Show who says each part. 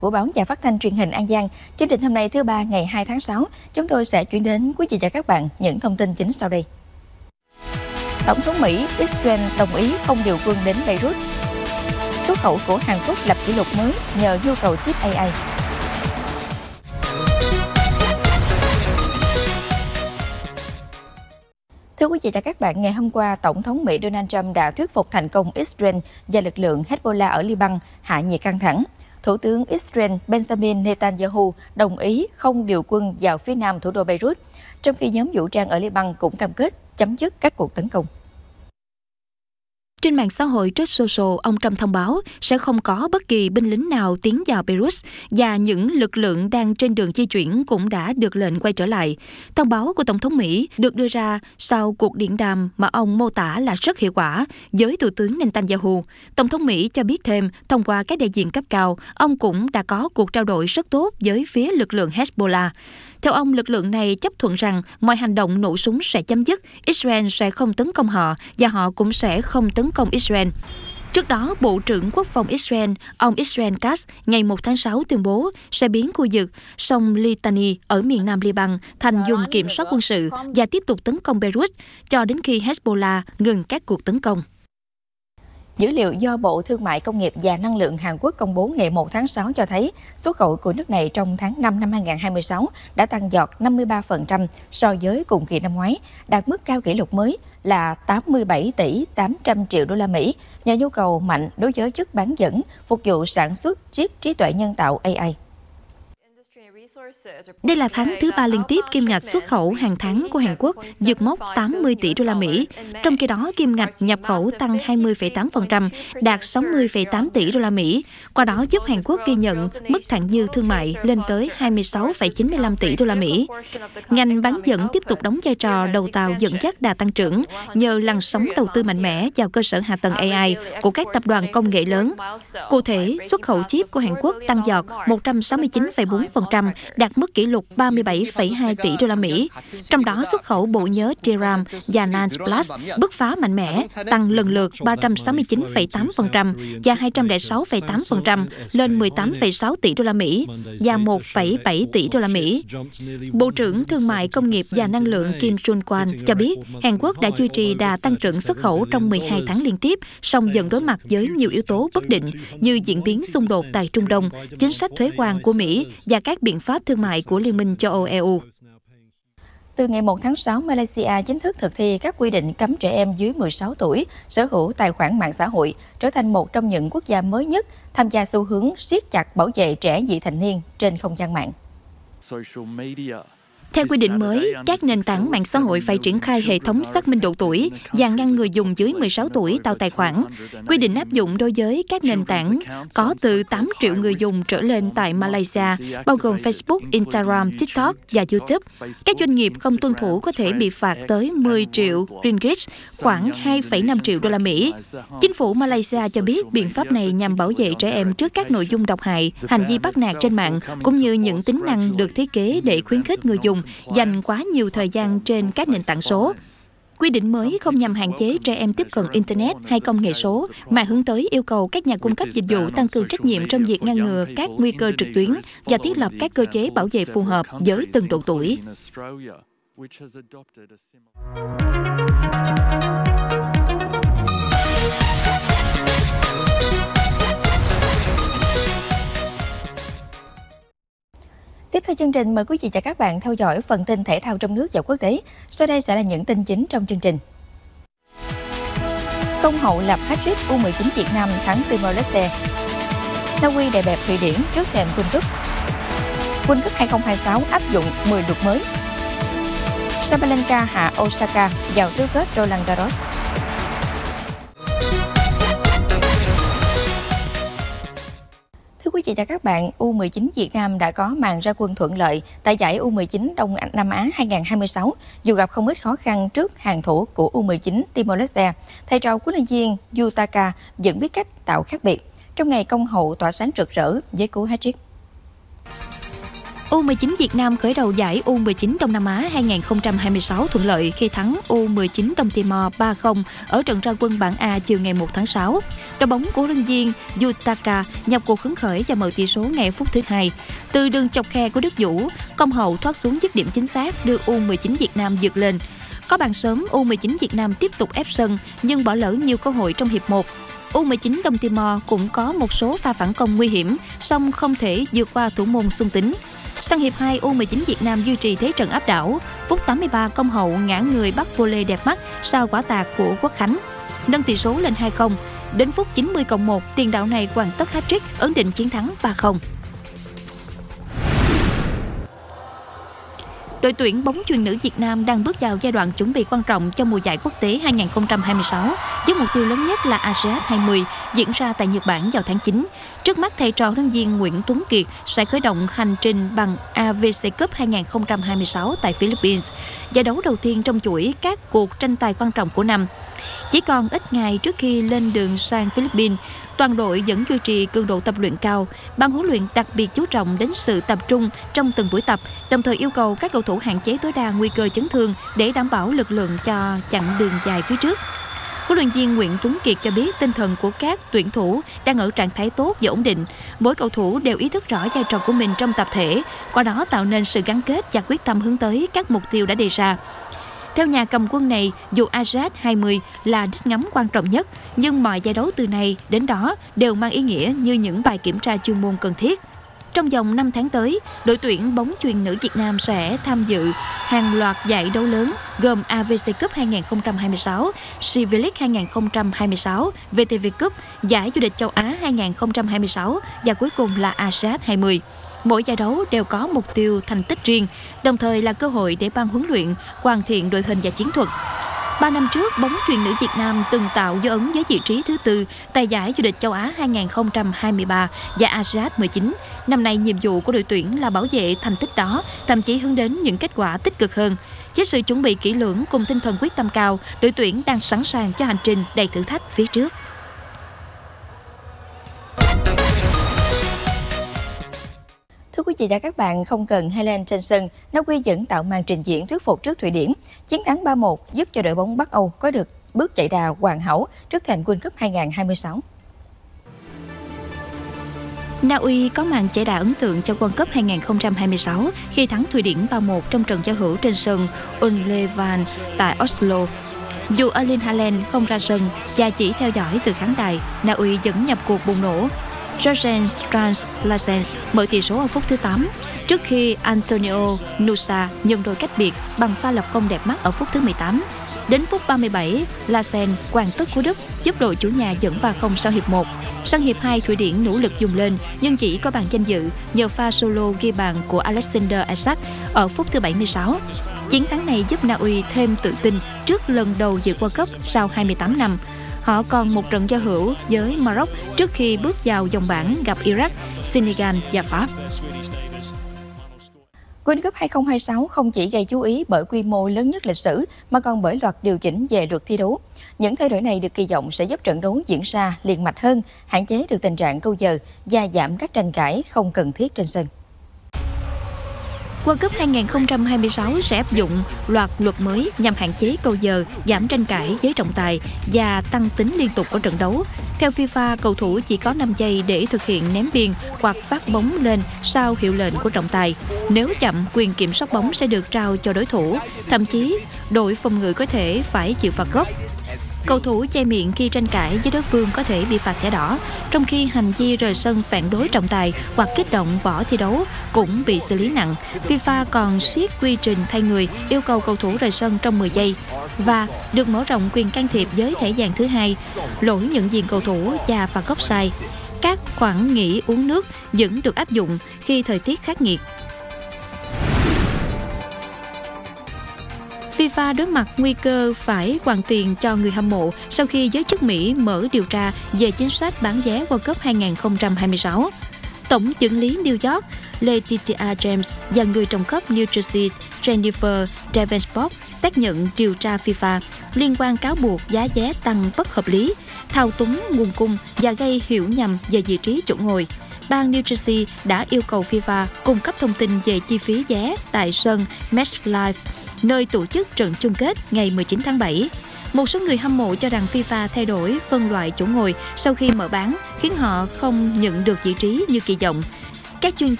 Speaker 1: Của báo Nhà Phát thanh Truyền hình An Giang. Chương trình hôm nay thứ Ba ngày 2 tháng 6, chúng tôi sẽ chuyển đến quý vị và các bạn những thông tin chính sau đây. Tổng thống Mỹ Israel đồng ý không điều quân đến Beirut. Xuất khẩu của Hàn Quốc lập kỷ lục mới nhờ nhu cầu chip AI. Thưa quý vị và các bạn, ngày hôm qua, Tổng thống Mỹ Donald Trump đã thuyết phục thành công Israel và lực lượng Hezbollah ở Liban hạ nhiệt căng thẳng. Thủ tướng Israel Benjamin Netanyahu đồng ý không điều quân vào phía nam thủ đô Beirut, trong khi nhóm vũ trang ở Liban cũng cam kết chấm dứt các cuộc tấn công.
Speaker 2: Trên mạng xã hội Truth Social, ông Trump thông báo sẽ không có bất kỳ binh lính nào tiến vào Beirut và những lực lượng đang trên đường di chuyển cũng đã được lệnh quay trở lại. Thông báo của Tổng thống Mỹ được đưa ra sau cuộc điện đàm mà ông mô tả là rất hiệu quả với Thủ tướng Netanyahu. Tổng thống Mỹ cho biết thêm, thông qua các đại diện cấp cao, ông cũng đã có cuộc trao đổi rất tốt với phía lực lượng Hezbollah. Theo ông, lực lượng này chấp thuận rằng mọi hành động nổ súng sẽ chấm dứt, Israel sẽ không tấn công họ và họ cũng sẽ không tấn công Israel. Trước đó, Bộ trưởng Quốc phòng Israel, ông Israel Katz, ngày 1 tháng 6 tuyên bố sẽ biến khu vực sông Litani ở miền nam Liban thành vùng kiểm soát quân sự và tiếp tục tấn công Beirut cho đến khi Hezbollah ngừng các cuộc tấn công.
Speaker 1: Dữ liệu do Bộ Thương mại Công nghiệp và Năng lượng Hàn Quốc công bố ngày 1 tháng 6 cho thấy xuất khẩu của nước này trong tháng 5 năm 2026 đã tăng giọt 53% so với cùng kỳ năm ngoái, đạt mức cao kỷ lục mới là 87 tỷ 800 triệu đô la Mỹ nhờ nhu cầu mạnh đối với chất bán dẫn phục vụ sản xuất chip trí tuệ nhân tạo AI.
Speaker 2: Đây là tháng thứ 3 liên tiếp kim ngạch xuất khẩu hàng tháng của Hàn Quốc vượt mốc 80 tỷ đô la Mỹ. Trong khi đó, kim ngạch nhập khẩu tăng 20,8%, đạt 60,8 tỷ đô la Mỹ. Qua đó giúp Hàn Quốc ghi nhận mức thặng dư thương mại lên tới 26,95 tỷ đô la Mỹ. Ngành bán dẫn tiếp tục đóng vai trò đầu tàu dẫn dắt đà tăng trưởng nhờ làn sóng đầu tư mạnh mẽ vào cơ sở hạ tầng AI của các tập đoàn công nghệ lớn. Cụ thể, xuất khẩu chip của Hàn Quốc tăng giọt 169,4%, đạt mức kỷ lục 37,2 tỷ đô la Mỹ. Trong đó, xuất khẩu bộ nhớ DRAM và NAND Plus bứt phá mạnh mẽ, tăng lần lượt 369,8% và 206,8% lên 18,6 tỷ đô la Mỹ và 1,7 tỷ đô la Mỹ. Bộ trưởng Thương mại Công nghiệp và Năng lượng Kim Jun-kwon cho biết Hàn Quốc đã duy trì đà tăng trưởng xuất khẩu trong 12 tháng liên tiếp, song dần đối mặt với nhiều yếu tố bất định như diễn biến xung đột tại Trung Đông, chính sách thuế quan của Mỹ và các biện pháp thương mại của Liên minh châu Âu EU.
Speaker 1: Từ ngày 1 tháng 6, Malaysia chính thức thực thi các quy định cấm trẻ em dưới 16 tuổi sở hữu tài khoản mạng xã hội, trở thành một trong những quốc gia mới nhất tham gia xu hướng siết chặt bảo vệ trẻ vị thành niên trên không gian mạng.
Speaker 2: Theo quy định mới, các nền tảng mạng xã hội phải triển khai hệ thống xác minh độ tuổi và ngăn người dùng dưới 16 tuổi tạo tài khoản. Quy định áp dụng đối với các nền tảng có từ 8 triệu người dùng trở lên tại Malaysia, bao gồm Facebook, Instagram, TikTok và YouTube. Các doanh nghiệp không tuân thủ có thể bị phạt tới 10 triệu ringgit, khoảng 2,5 triệu đô la Mỹ. Chính phủ Malaysia cho biết biện pháp này nhằm bảo vệ trẻ em trước các nội dung độc hại, hành vi bắt nạt trên mạng, cũng như những tính năng được thiết kế để khuyến khích người dùng dành quá nhiều thời gian trên các nền tảng số. Quy định mới không nhằm hạn chế trẻ em tiếp cận Internet hay công nghệ số, mà hướng tới yêu cầu các nhà cung cấp dịch vụ tăng cường trách nhiệm trong việc ngăn ngừa các nguy cơ trực tuyến và thiết lập các cơ chế bảo vệ phù hợp với từng độ tuổi.
Speaker 1: Tiếp theo chương trình, mời quý vị và các bạn theo dõi phần tin thể thao trong nước và quốc tế. Sau đây sẽ là những tin chính trong chương trình. Công hậu lập hat-trick U19 Việt Nam thắng Timor-Leste. Na Uy đè bẹp Thụy Điển trước thềm World Cup. World Cup 2026 áp dụng 10 luật mới. Sabalenka hạ Osaka vào tứ kết Roland Garros. Thưa quý vị và các bạn, U19 Việt Nam đã có màn ra quân thuận lợi tại giải U19 Đông Nam Á 2026, dù gặp không ít khó khăn trước hàng thủ của U19 Timor-Leste. Thầy trò huấn luyện viên Yutaka vẫn biết cách tạo khác biệt. Trong ngày công hậu tỏa sáng rực rỡ với cú hat-trick.
Speaker 2: U19 Việt Nam khởi đầu giải U19 Đông Nam Á 2026 thuận lợi khi thắng U19 Đông Timor 3-0 ở trận ra quân bảng A chiều ngày 1 tháng 6. Đội bóng của huấn luyện viên Yutaka nhập cuộc hứng khởi và mở tỷ số ngay phút thứ 2. Từ đường chọc khe của Đức Vũ, Công Hậu thoát xuống dứt điểm chính xác đưa U19 Việt Nam vượt lên. Có bàn sớm, U19 Việt Nam tiếp tục ép sân nhưng bỏ lỡ nhiều cơ hội trong hiệp 1. U19 Đông Timor cũng có một số pha phản công nguy hiểm, song không thể vượt qua thủ môn Xuân Tính. Sang hiệp 2, U19 Việt Nam duy trì thế trận áp đảo. Phút 83, Công Hậu ngã người bắt volley đẹp mắt sau quả tạt của Quốc Khánh, nâng tỷ số lên 2-0. Đến phút 90+1, tiền đạo này hoàn tất hat-trick, ấn định chiến thắng 3-0. Đội tuyển bóng chuyền nữ Việt Nam đang bước vào giai đoạn chuẩn bị quan trọng cho mùa giải quốc tế 2026, với mục tiêu lớn nhất là ASEAN 20 diễn ra tại Nhật Bản vào tháng 9. Trước mắt, thầy trò huấn luyện viên Nguyễn Tuấn Kiệt sẽ khởi động hành trình bằng AVC Cup 2026 tại Philippines, giải đấu đầu tiên trong chuỗi các cuộc tranh tài quan trọng của năm. Chỉ còn ít ngày trước khi lên đường sang Philippines, toàn đội vẫn duy trì cường độ tập luyện cao. Ban huấn luyện đặc biệt chú trọng đến sự tập trung trong từng buổi tập, đồng thời yêu cầu các cầu thủ hạn chế tối đa nguy cơ chấn thương để đảm bảo lực lượng cho chặng đường dài phía trước. Huấn luyện viên Nguyễn Tuấn Kiệt cho biết tinh thần của các tuyển thủ đang ở trạng thái tốt và ổn định. Mỗi cầu thủ đều ý thức rõ vai trò của mình trong tập thể, qua đó tạo nên sự gắn kết và quyết tâm hướng tới các mục tiêu đã đề ra. Theo nhà cầm quân này, dù ASEAN 20 là đích ngắm quan trọng nhất, nhưng mọi giải đấu từ này đến đó đều mang ý nghĩa như những bài kiểm tra chuyên môn cần thiết. Trong vòng 5 tháng tới, đội tuyển bóng chuyền nữ Việt Nam sẽ tham dự hàng loạt giải đấu lớn gồm AVC Cup 2026, SEA V-League 2026, VTV Cup, giải vô địch châu Á 2026 và cuối cùng là ASEAN 20. Mỗi giải đấu đều có mục tiêu thành tích riêng, đồng thời là cơ hội để ban huấn luyện hoàn thiện đội hình và chiến thuật. 3 năm trước, bóng chuyền nữ Việt Nam từng tạo dấu ấn với vị trí thứ 4 tại giải vô địch châu Á 2023 và ASEAN 19. Năm nay, nhiệm vụ của đội tuyển là bảo vệ thành tích đó, thậm chí hướng đến những kết quả tích cực hơn. Với sự chuẩn bị kỹ lưỡng cùng tinh thần quyết tâm cao, đội tuyển đang sẵn sàng cho hành trình đầy thử thách phía trước.
Speaker 1: Thưa quý vị và các bạn, không cần Helen trên sân, Na Uy vẫn tạo màn trình diễn thuyết phục trước Thụy Điển. Chiến thắng 3-1 giúp cho đội bóng Bắc Âu có được bước chạy đà hoàn hảo trước thềm World Cup 2026.
Speaker 2: Na Uy có màn chạy đà ấn tượng cho World Cup 2026 khi thắng Thụy Điển 3-1 trong trận giao hữu trên sân Ullevan tại Oslo. Dù Erling Haaland không ra sân và chỉ theo dõi từ khán đài, Na Uy vẫn nhập cuộc bùng nổ. Jorgen Strand Larsen mở tỷ số ở phút thứ 8, trước khi Antonio Nusa nhân đôi cách biệt bằng pha lập công đẹp mắt ở phút thứ 18. Đến phút 37, Larsen hoàn tất cú đúp giúp đội chủ nhà dẫn 3-0 sau hiệp 1. Sang hiệp 2, Thụy Điển nỗ lực dùng lên nhưng chỉ có bàn danh dự nhờ pha solo ghi bàn của Alexander Isak ở phút thứ 76. Chiến thắng này giúp Na Uy thêm tự tin trước lần đầu dự World Cup sau 28 năm. Họ còn một trận giao hữu với Maroc trước khi bước vào vòng bảng gặp Iraq, Senegal và Pháp.
Speaker 1: World Cup 2026 không chỉ gây chú ý bởi quy mô lớn nhất lịch sử mà còn bởi loạt điều chỉnh về luật thi đấu. Những thay đổi này được kỳ vọng sẽ giúp trận đấu diễn ra liền mạch hơn, hạn chế được tình trạng câu giờ và giảm các tranh cãi không cần thiết trên sân.
Speaker 2: World Cup 2026 sẽ áp dụng loạt luật mới nhằm hạn chế câu giờ, giảm tranh cãi với trọng tài và tăng tính liên tục của trận đấu. Theo FIFA, cầu thủ chỉ có 5 giây để thực hiện ném biên hoặc phát bóng lên sau hiệu lệnh của trọng tài. Nếu chậm, quyền kiểm soát bóng sẽ được trao cho đối thủ. Thậm chí, đội phòng ngự có thể phải chịu phạt góc. Cầu thủ che miệng khi tranh cãi với đối phương có thể bị phạt thẻ đỏ, trong khi hành vi rời sân phản đối trọng tài hoặc kích động bỏ thi đấu cũng bị xử lý nặng. FIFA còn siết quy trình thay người, yêu cầu cầu thủ rời sân trong 10 giây và được mở rộng quyền can thiệp với thẻ vàng thứ 2, lỗi nhận diện cầu thủ và phạt góc sai. Các khoản nghỉ uống nước vẫn được áp dụng khi thời tiết khắc nghiệt. FIFA đối mặt nguy cơ phải hoàn tiền cho người hâm mộ sau khi giới chức Mỹ mở điều tra về chính sách bán vé World Cup 2026. Tổng chưởng lý New York Letitia James và người trồng cấp New Jersey Jennifer Davenport xác nhận điều tra FIFA liên quan cáo buộc giá vé tăng bất hợp lý, thao túng nguồn cung và gây hiểu nhầm về vị trí chỗ ngồi. bang New Jersey đã yêu cầu FIFA cung cấp thông tin về chi phí vé tại sân MetLife, nơi tổ chức trận chung kết ngày 19 tháng 7. Một số người hâm mộ cho rằng FIFA thay đổi phân loại chỗ ngồi sau khi mở bán, khiến họ không nhận được vị trí như kỳ vọng. Các chuyên